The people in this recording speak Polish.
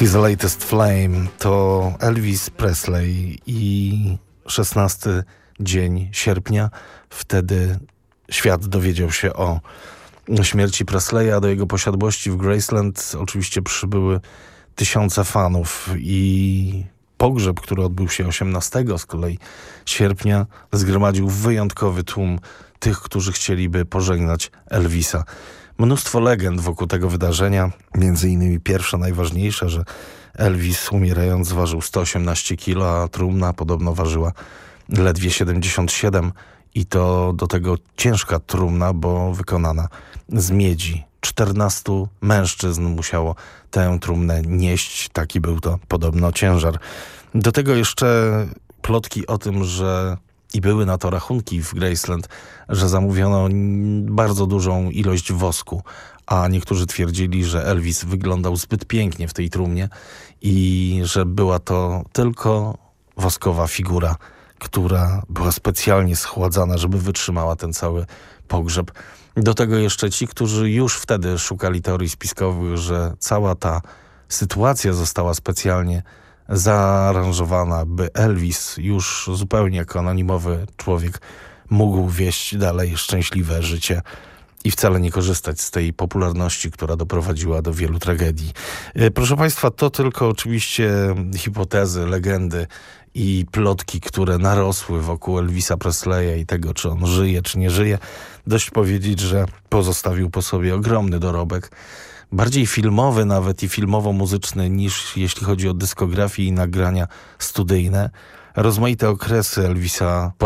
His Latest Flame to Elvis Presley i 16 dzień sierpnia. Wtedy świat dowiedział się o śmierci Presleya, a do jego posiadłości w Graceland oczywiście przybyły tysiące fanów i pogrzeb, który odbył się 18 z kolei sierpnia, zgromadził wyjątkowy tłum tych, którzy chcieliby pożegnać Elvisa. Mnóstwo legend wokół tego wydarzenia, między innymi pierwsza, najważniejsza, że Elvis umierając ważył 118 kg, a trumna podobno ważyła ledwie 77 i to do tego ciężka trumna, bo wykonana z miedzi. 14 mężczyzn musiało tę trumnę nieść, taki był to podobno ciężar. Do tego jeszcze plotki o tym, że i były na to rachunki w Graceland, że zamówiono bardzo dużą ilość wosku, a niektórzy twierdzili, że Elvis wyglądał zbyt pięknie w tej trumnie i że była to tylko woskowa figura, która była specjalnie schładzana, żeby wytrzymała ten cały pogrzeb. Do tego jeszcze ci, którzy już wtedy szukali teorii spiskowych, że cała ta sytuacja została specjalnie zaaranżowana, by Elvis już zupełnie jako anonimowy człowiek mógł wieść dalej szczęśliwe życie i wcale nie korzystać z tej popularności, która doprowadziła do wielu tragedii. Proszę Państwa, to tylko oczywiście hipotezy, legendy i plotki, które narosły wokół Elvisa Presleya i tego, czy on żyje, czy nie żyje. Dość powiedzieć, że pozostawił po sobie ogromny dorobek, bardziej filmowy nawet i filmowo-muzyczny niż jeśli chodzi o dyskografię i nagrania studyjne. Rozmaite okresy Elvisa